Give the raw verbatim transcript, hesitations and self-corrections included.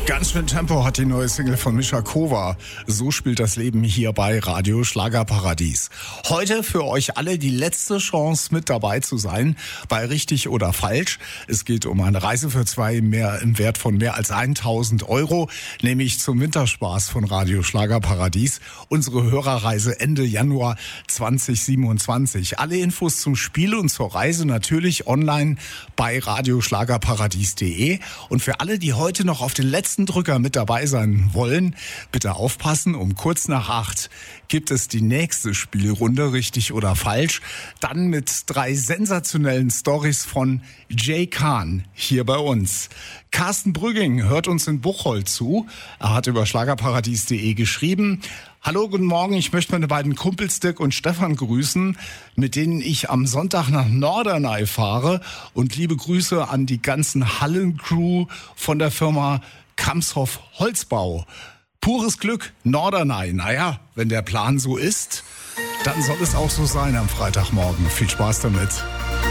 Ganz schön Tempo hat die neue Single von Mischa Kova. So spielt das Leben hier bei Radio Schlagerparadies. Heute für euch alle die letzte Chance, mit dabei zu sein bei Richtig oder Falsch. Es geht um eine Reise für zwei mehr im Wert von mehr als tausend Euro, nämlich zum Winterspaß von Radio Schlagerparadies. Unsere Hörerreise Ende Januar zwanzig siebenundzwanzig. Alle Infos zum Spiel und zur Reise natürlich online bei radioschlagerparadies punkt de. Und für alle, die heute noch auf den letzten Drücker mit dabei sein wollen, bitte aufpassen. Um kurz nach acht gibt es die nächste Spielrunde, Richtig oder Falsch. Dann mit drei sensationellen Storys von Jay Kahn hier bei uns. Carsten Brügging hört uns in Buchholz zu. Er hat über schlagerparadies punkt de geschrieben: Hallo, guten Morgen, ich möchte meine beiden Kumpels Dirk und Stefan grüßen, mit denen ich am Sonntag nach Norderney fahre, und liebe Grüße an die ganzen Hallencrew von der Firma Kamshoff Holzbau. Pures Glück, Norderney. Naja, wenn der Plan so ist, dann soll es auch so sein am Freitagmorgen. Viel Spaß damit.